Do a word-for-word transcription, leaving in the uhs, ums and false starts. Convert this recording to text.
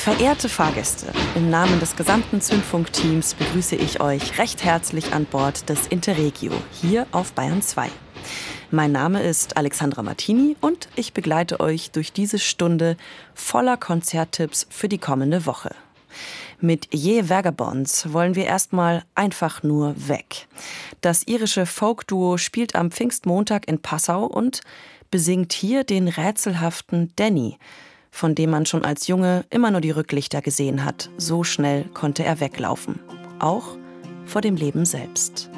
Verehrte Fahrgäste, im Namen des gesamten Zündfunk-Teams begrüße ich euch recht herzlich an Bord des Interregio, hier auf Bayern zwei. Mein Name ist Alexandra Martini und ich begleite euch durch diese Stunde voller Konzerttipps für die kommende Woche. Mit Je Vagabonds wollen wir erstmal einfach nur weg. Das irische Folk-Duo spielt am Pfingstmontag in Passau und besingt hier den rätselhaften Danny, von dem man schon als Junge immer nur die Rücklichter gesehen hat. So schnell konnte er weglaufen. Auch vor dem Leben selbst.